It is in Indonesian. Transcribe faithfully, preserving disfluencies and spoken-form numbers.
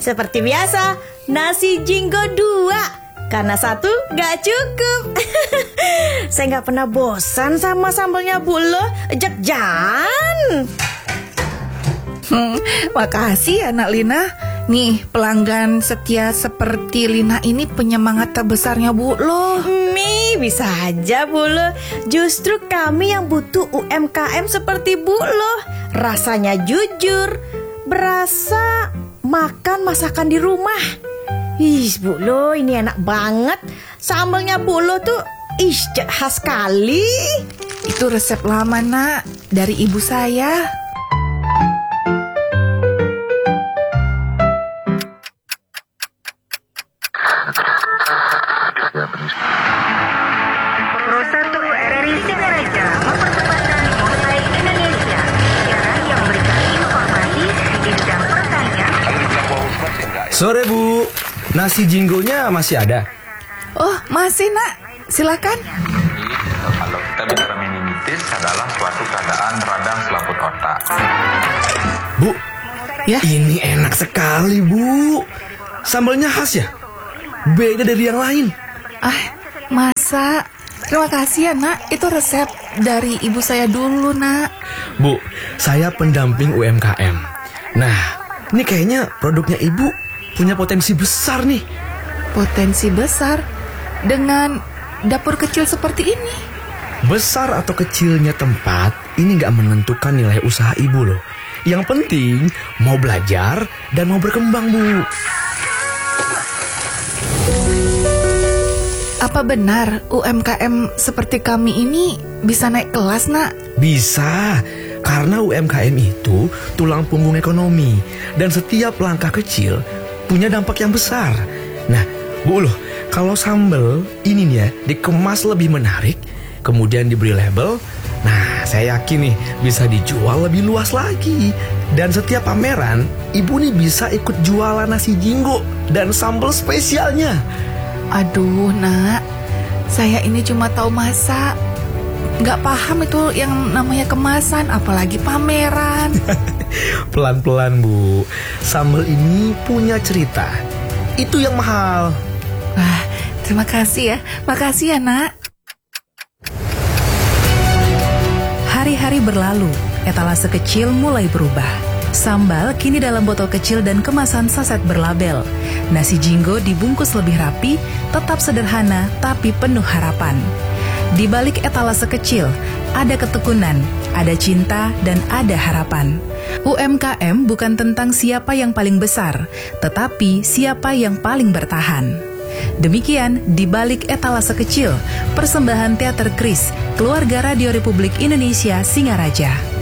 seperti biasa, nasi jinggo dua. Karena satu gak cukup. Saya gak pernah bosan sama sambalnya Bu Lo. Jak-jan. Hmm, makasih ya Nak Lina. Nih, pelanggan setia seperti Lina ini penyemangat terbesarnya Bu Lo. Mi, bisa aja Bu Lo. Justru kami yang butuh U M K M seperti Bu Lo. Rasanya jujur, berasa makan masakan di rumah. Ih, Bu Lo, ini enak banget. Sambalnya Bu Lo tuh ih, khas sekali. Itu resep lama, Nak, dari ibu saya. Pro satu R R I Singaraja mempersembahkan Mulai Indonesia, siaran yang memberikan informasi di bidang pertanian. Sore Bu, nasi jinggonya masih ada? Oh, masih Nak, silakan. Kalau kita bicara meningitis adalah suatu keadaan radang selaput otak. Bu, Ya, ini enak sekali Bu. Sambalnya khas ya? Beda dari yang lain. ah, masa? Terima kasih ya Nak, itu resep dari ibu saya dulu Nak. Bu, saya pendamping U M K M. Nah, ini kayaknya produknya Ibu punya potensi besar nih. Potensi besar dengan dapur kecil seperti ini. Besar atau kecilnya tempat ini nggak menentukan nilai usaha Ibu loh. Yang penting mau belajar dan mau berkembang Bu. Apa benar U M K M seperti kami ini bisa naik kelas Nak? Bisa, karena U M K M itu tulang punggung ekonomi. Dan setiap langkah kecil punya dampak yang besar. Nah, Bu loh, kalau sambal ini nih ya dikemas lebih menarik, kemudian diberi label, nah saya yakin nih bisa dijual lebih luas lagi. Dan setiap pameran, Ibu nih bisa ikut jualan nasi jinggo dan sambal spesialnya. Aduh Nak, saya ini cuma tahu masak, nggak paham itu yang namanya kemasan, apalagi pameran. Pelan-pelan Bu, sambal ini punya cerita. Itu yang mahal. Wah, terima kasih ya, makasih ya Nak. Hari-hari berlalu, etalase kecil mulai berubah. Sambal kini dalam botol kecil dan kemasan saset berlabel. Nasi jinggo dibungkus lebih rapi, tetap sederhana tapi penuh harapan. Di balik etalase kecil, ada ketekunan, ada cinta, dan ada harapan. U M K M bukan tentang siapa yang paling besar, tetapi siapa yang paling bertahan. Demikian Di Balik Etalase Kecil, persembahan Teater Kris, Keluarga Radio Republik Indonesia Singaraja.